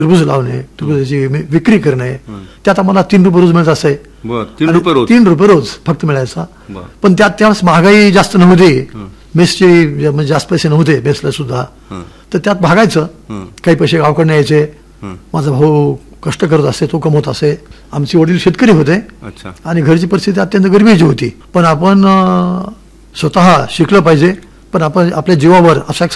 टरबूज लावणे, टरबूजाची विक्री करणे, त्यात आम्हाला 3 रुपये रोज मिळत असे. 3 रुपये रोज फक्त मिळायचा. बरं. पण त्यावेळेस महागाई जास्त नव्हती, मेसची म्हणजे जास्त पैसे नव्हते मेसला सुद्धा. तर त्यात भागायचं, काही पैसे गावकडनं यायचे. माझा भाऊ कष्ट करत असे, तो कमवत असे. आमचे वडील शेतकरी होते आणि घरची परिस्थिती अत्यंत गरिबीची होती. पण आपण स्वतः शिकलं पाहिजे, पण आपण आपल्या जीवावर अशा